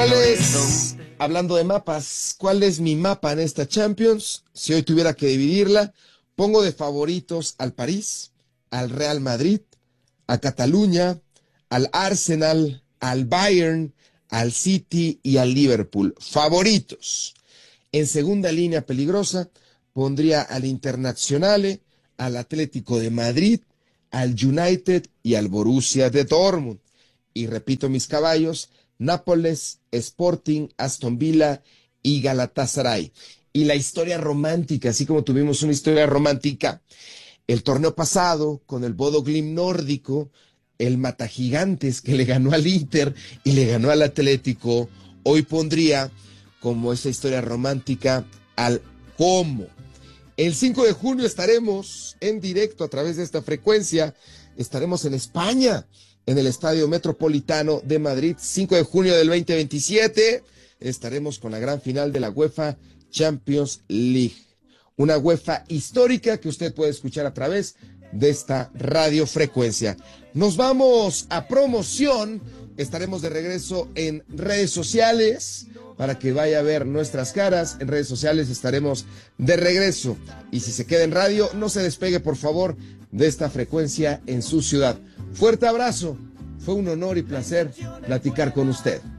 ¿Cuál es, hablando de mapas, cuál es mi mapa en esta Champions? Si hoy tuviera que dividirla, pongo de favoritos al París, al Real Madrid, a Cataluña, al Arsenal, al Bayern, al City y al Liverpool. Favoritos. En segunda línea peligrosa, pondría al Internazionale, al Atlético de Madrid, al United y al Borussia de Dortmund. Y repito mis caballos, Nápoles, Sporting, Aston Villa y Galatasaray. Y la historia romántica, así como tuvimos una historia romántica el torneo pasado con el Bodo Glimt nórdico, el Matagigantes que le ganó al Inter y le ganó al Atlético, hoy pondría como esa historia romántica al Como. El 5 de junio estaremos en directo a través de esta frecuencia, estaremos en España, en el Estadio Metropolitano de Madrid, 5 de junio del 2027, estaremos con la gran final de la UEFA Champions League. Una UEFA histórica que usted puede escuchar a través de esta radiofrecuencia. Nos vamos a promoción, estaremos de regreso en redes sociales para que vaya a ver nuestras caras. En redes sociales estaremos de regreso. Y si se queda en radio, no se despegue por favor de esta frecuencia en su ciudad. Fuerte abrazo, fue un honor y placer platicar con usted.